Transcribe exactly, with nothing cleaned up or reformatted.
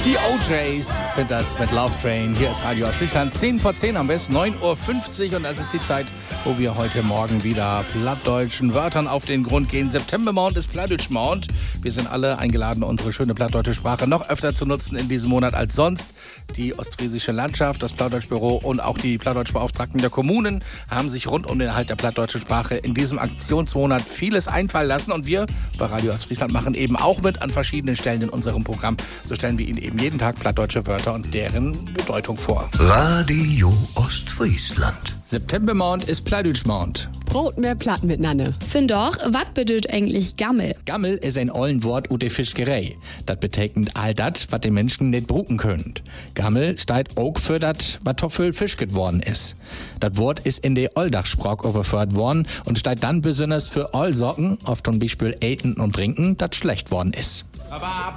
Die O Js sind das mit Love Train. Hier ist Radio Ostfriesland, zehn vor zehn am besten, neun Uhr fünfzig. Und das ist die Zeit, wo wir heute Morgen wieder plattdeutschen Wörtern auf den Grund gehen. Septembermond ist Plattdeutschmond. Wir sind alle eingeladen, unsere schöne plattdeutsche Sprache noch öfter zu nutzen in diesem Monat als sonst. Die ostfriesische Landschaft, das Plattdeutschbüro und auch die Plattdeutschbeauftragten der Kommunen haben sich rund um den Erhalt der plattdeutschen Sprache in diesem Aktionsmonat vieles einfallen lassen. Und wir bei Radio Ostfriesland machen eben auch mit an verschiedenen Stellen in unserem Programm. So stellen wir Ihnen eben jeden Tag plattdeutsche Wörter und deren Bedeutung vor. Radio Ostfriesland. Septembermond ist Plattdeutschmond. Brot mehr Platt mit Nanne. Find doch, wat bedeutet eigentlich Gammel? Gammel ist ein ollen Wort ut de Fischgerei. Das betekent all dat, wat die Menschen nicht bruken können. Gammel steht auch für dat, wat toffel fischget worden ist. Das Wort ist in de Olldachsprach überführt worden und steht dann besonders für all Sorten, auf zum Beispiel Eten und Trinken, dat schlecht worden ist. Aber